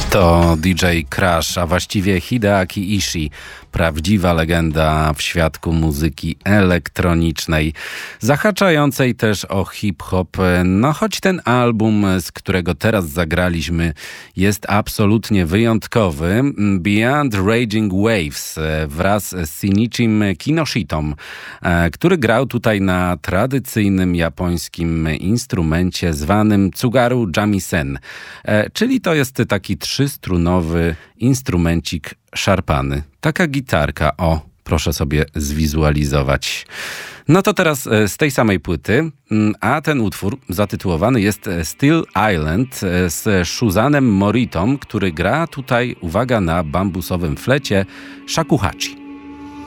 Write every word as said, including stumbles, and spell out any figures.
To D J Crash, a właściwie Hideaki Ishii, prawdziwa legenda w świadku muzyki elektronicznej, zahaczającej też o hip-hop. No choć ten album, z którego teraz zagraliśmy, jest absolutnie wyjątkowy, Beyond Raging Waves wraz z Shinichim Kinoshitą, który grał tutaj na tradycyjnym japońskim instrumencie zwanym tsugaru jamisen, czyli to jest taki trzystrunowy instrumencik szarpany. Taka gitarka, o, proszę sobie zwizualizować. No to teraz z tej samej płyty, a ten utwór zatytułowany jest Still Island z Shuzanem Moritą, który gra tutaj, uwaga, na bambusowym flecie shakuhachi.